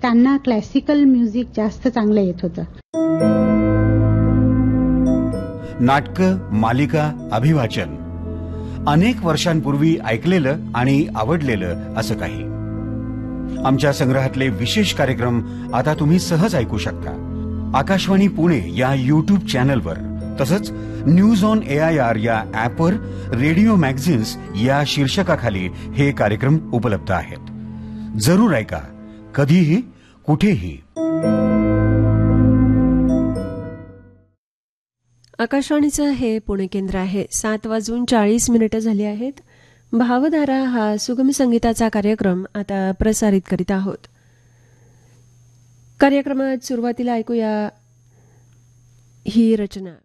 त्यांना classical music जास्त चांगलं येत होतं. नाटकं, मालिका, अभिवाचन अनेक वर्षांपूर्वी ऐकलेलं आणि आवडलेलं असं काही. आमच्या संग्रहातले विशेष कार्यक्रम आता तुम्ही सहज ऐकू शकता. आकाशवाणी पुणे या YouTube चॅनलवर, तसंच न्यूज ऑन AIR या ॲपवर रेडिओ मॅगझिन्स या शीर्षकाखाली हे कार्यक्रम उपलब्ध आहेत. जरूर ऐका, कधीही कुठेही. आकाशवाणीचं हे पुणे केंद्र आहे. 7:40 झाली आहेत. भावधारा हा सुगम संगीताचा कार्यक्रम आता प्रसारित करीत आहोत. कार्यक्रमात सुरुवातीला ऐकूया ही रचना.